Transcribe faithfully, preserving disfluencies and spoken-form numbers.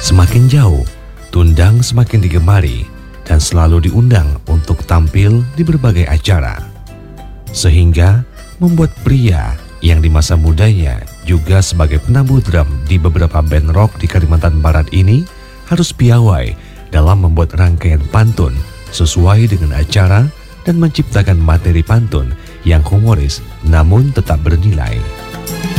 Semakin jauh, Tundang semakin digemari dan selalu diundang untuk tampil di berbagai acara. Sehingga membuat pria yang di masa mudanya juga sebagai penabuh drum di beberapa band rock di Kalimantan Barat ini harus piawai dalam membuat rangkaian pantun sesuai dengan acara dan menciptakan materi pantun yang humoris namun tetap bernilai.